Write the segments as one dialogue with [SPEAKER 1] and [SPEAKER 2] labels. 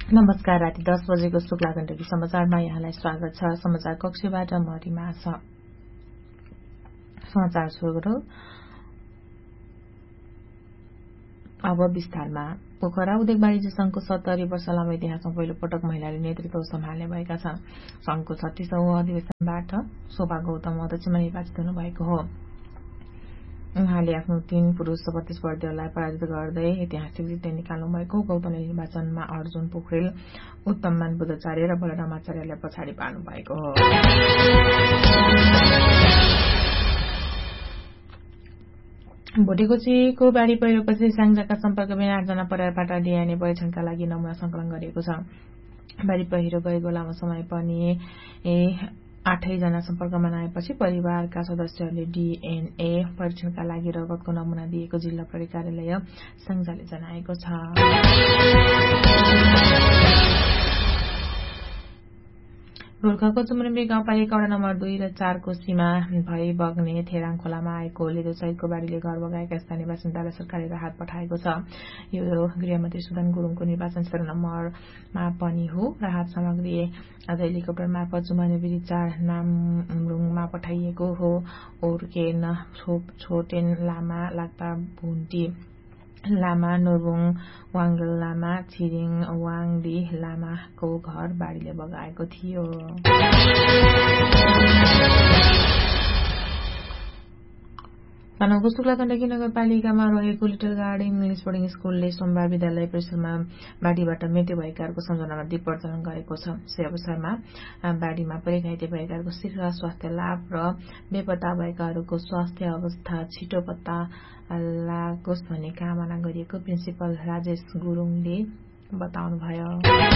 [SPEAKER 1] नमस्कार। राति 10 बजेको शुक्ला गण्डकी समाचारमा यहाँलाई स्वागत छ। समाचार कक्षबाट म रिमा छ। समाचार सुरु अब विस्तारमा। पोखरा उद्योग वाणिज्य संघको 70 वर्ष लामो इतिहासमा पहिलो पटक महिलाले नेतृत्व सम्हाल्ने भएका छन्। संघको 36औं अधिवेशनबाट शोभा गौतम अध्यक्षमा निर्वाचित हुनुभएको हो। उहाँले आफ्नो 3 पुरुष प्रतिस्पर्धीहरूलाई पराजित गर्दै ऐतिहासिक जित निकाल्नु भएको। गौतमले निर्वाचनमा अर्जुन पोखरेल, उत्तममान बुद्धाचार्य र बलराम आचार्यलाई पछाडि पार्नु भएको हो। भोटेकोचीको बाढी पहिरोपछि स्याङ्जाका सम्पर्कबिना 8 जना परिवारबाट डिएनए परीक्षणका लागि नमुना संकलन गरिएको छ। बाढी पहिरो गएको लामो समय पनि 8 जना सम्पर्कमा नआएपछि परिवारका सदस्यहरूले डिएनए परीक्षणका लागि रगतको नमुना दिएको जिल्ला प्रहरी कार्यालय स्याङ्जाले जनाएको छ। रोल्खाको चुम्रेम्बी गाउँपालिका वडा नम्बर 2 र 4 को सीमा भई बग्ने थेराङ खोलामा आएको लेदोसहितको बाढीले घर बगाएका स्थानीय बासिन्दालाई सरकारले राहत पठाएको छ। यो गृहमन्त्री सुदन गुरुङको निर्वाचन क्षेत्र नम्बरमा पनि हो। राहत सामग्री आज हेलिकप्टर मार्फत जुमानेबिरी 4 नामरुङमा पठाइएको हो। ओर्केन छोटेन लामा लाग्पा भुन्टी लामा नोर्बुङ वाङगल लामा छिरिङ वाङदी लामाको घर बाढीले बगाएको थियो। तनहुँको शुक्ला गण्डकी नगरपालिकामा रहेको लिटल गार्डन इङ्ग्लिस बोर्डिङ स्कुलले सोमबार विद्यालय परिसरमा बाढीबाट मृत्यु भएकाहरूको सम्झनामा दीप प्रज्वलन गरेको छ। सै अवसरमा बाढीमा परि घाइते भएकाहरूको शीघ्र स्वास्थ्य लाभ र बेपत्ता भएकाहरूको स्वास्थ्य अवस्था छिटो पत्ता लागोस् भन्ने कामना गरिएको प्रिन्सिपल राजेश गुरुङले बताउनुभयो।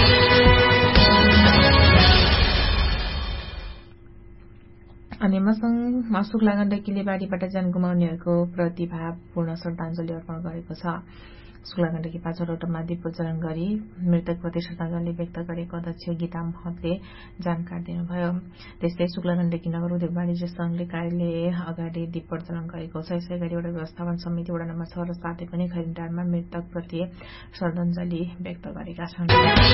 [SPEAKER 1] अनि मसँग शुक्ला गण्डकीले बाढीबाट ज्यान गुमाउनेहरूको प्रतिभापूर्ण श्रद्धाञ्जली अर्पण गरेको छ। शुक्ला गण्डकी 5 वटामा दीप प्रज्वलन गरी मृतकप्रति श्रद्धाञ्जली व्यक्त गरेको अध्यक्ष गीता महतले जानकारी दिनुभयो। त्यस्तै शुक्ला गण्डकी नगर उद्योग वाणिज्य संघले कार्यालय अगाडि दीप प्रज्वलन गरेको छ। यसै गरी वडा व्यवस्थापन समिति वडा नम्बर 6 र 7 पनि खरिदारमा मृतकप्रति श्रद्धाञ्जली व्यक्त गरेका छन्।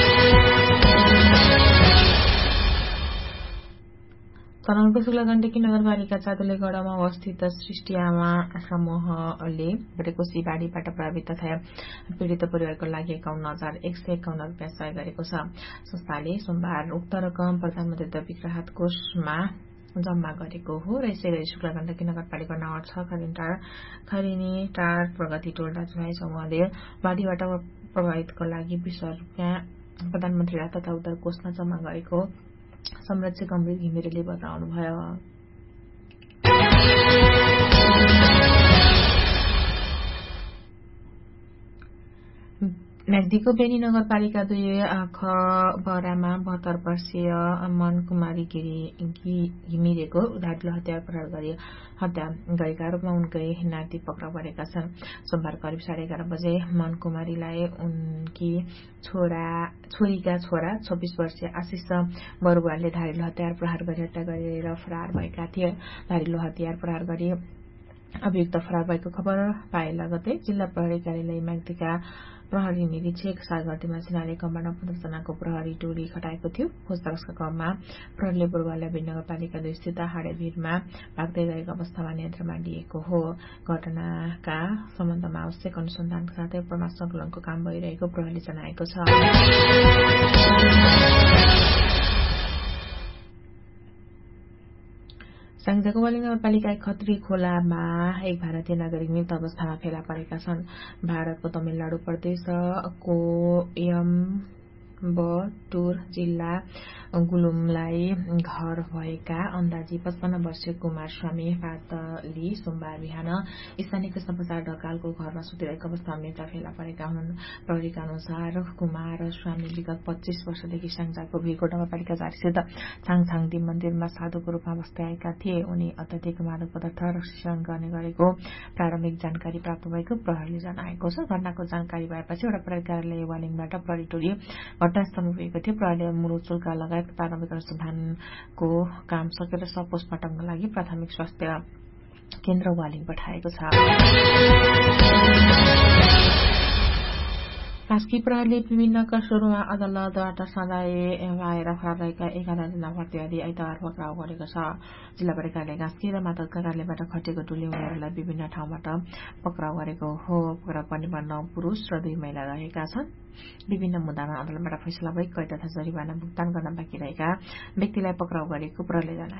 [SPEAKER 1] तनहुँको शुक्ला गण्डकी नगरपालिका चातुलेगढमा अवस्थित सृष्टि आमा समूहले भोटेकोशी बाढीबाट प्रभावित तथा पीडित परिवारको लागि 51,151 रुपियाँ सहयोग गरेको छ। संस्थाले सोमबार उक्त रकम प्रधानमन्त्री दैविक राहत कोषमा जम्मा गरेको हो। र यसै गरी शुक्ला गण्डकी नगरपालिका नम्बर 6 खरिनी टार प्रगति टोल दाजुभाइ समूहले बाढीबाट प्रभावितको लागि 20,000 रुपियाँ प्रधानमन्त्री राहत तथा उद्धार कोषमा जम्मा गरेको संरक्षक अमृत घिमिरेले बताउनुभयो। म्याग्दीको बेनी नगरपालिका 2 खबरामा 72 वर्षीय मनकुमारी घिमिरेको धारिलो हतियार प्रहार गरी हत्या गरेका आरोपमा उनकै नाति पक्राउ परेका छन्। सोमबार करिब 11:30 बजे मनकुमारीलाई उनकी छोरीका छोरा 26 वर्षीय आशिष बरुवालले धारिलो हतियार प्रहार गरी हत्या गरेर फरार भएका थिए। धारिलो हतियार प्रहार गरी अभियुक्त फरार भएको खबर पाए लगतै जिल्ला प्रहरी कार्यालय म्याग्दीका प्रहरी निरीक्षक सागरती सिन्हाले कम्बारमा 15 जनाको प्रहरी टोली खटाएको थियो। खोजतलासका क्रममा प्रहरीले बरुवाललाई बेनी नगरपालिका 2 स्थित हाडेभिरमा भाग्दै गएको अवस्थामा नियन्त्रणमा लिएको हो। घटनाका सम्बन्धमा आवश्यक अनुसन्धानका साथै प्रमाण संकलनको काम भइरहेको प्रहरीले जनाएको छ। स्याङ्जाको वालिङ नगरपालिका खत्री खोलामा एक भारतीय नागरिक मृत अवस्थामा फेला परेका छन्। भारतको तमिलनाडु प्रदेश कोयम्बटुर जिल्ला गुलुमलाई घर भएका अन्दाजी 55 वर्षीय कुमार स्वामी पातली सोमबार बिहान स्थानीय समाचार ढकालको घरमा सुतिरहेको अवस्थामा मृत फेला परेका हुन्। प्रहरीका अनुसार कुमार स्वामी विगत 25 वर्षदेखि स्याङ्जाको भिरकोट नगरपालिका 4 स्थित छाङछाङदी मन्दिरमा साधुको रूपमा बस्दै आएका थिए। उनी अत्यधिक मादक पदार्थ सेवन गर्ने गरेको प्रारम्भिक जानकारी प्राप्त भएको प्रहरीले जनाएको छ। घटनाको जानकारी भएपछि वडा प्रहरी कार्यालय वालिङबाट प्रहरी टोली घटनास्थलमा पुगेको थियो। प्रहरीले मुलुचुल्का लगायत प्रारम्भिक अनुसन्धानको काम सकेर पोस्टमार्टमका लागि प्राथमिक स्वास्थ्य केन्द्र वालिङ पठाएको छ। कास्की प्रहरीले विभिन्न कसुरमा अदालतबाट सजाय पाएर फरार रहेका 11 जना प्रतिवादी आइतबार पक्राउ गरेको छ। जिल्ला प्रहरीले कास्की र मातहतका कार्यालयबाट खटेको टोली उनीहरूलाई विभिन्न ठाउँबाट पक्राउ गरेको हो। पक्राउ पर्नेमा 9 पुरुष र 2 महिला रहेका छन्। विभिन्न मुद्दामा अदालतबाट फैसला भई कैद तथा जरिवाना भुक्तान गर्न बाँकी रहेका व्यक्तिलाई पक्राउ गरेको प्रहरीले जनाएको